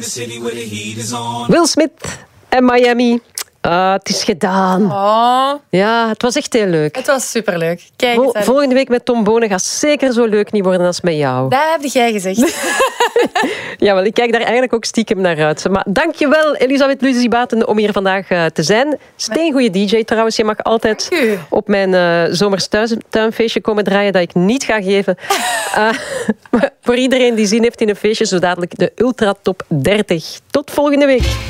Will Smith en Miami. Het is gedaan. Oh. Ja, het was echt heel leuk. Het was superleuk. Kijk eens. Volgende week met Tom Bonen gaat zeker zo leuk niet worden als met jou. Dat heb jij gezegd. Jawel, ik kijk daar eigenlijk ook stiekem naar uit. Maar dankjewel, Elisabeth Luzibaten, om hier vandaag te zijn. Steengoeie DJ trouwens. Je mag altijd op mijn zomers tuinfeestje komen draaien dat ik niet ga geven. Maar voor iedereen die zin heeft in een feestje, zo dadelijk de Ultra Top 30. Tot volgende week.